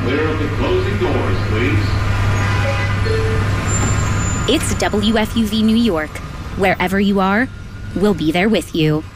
clear of the closing doors, please. It's WFUV New York. Wherever you are, we'll be there with you.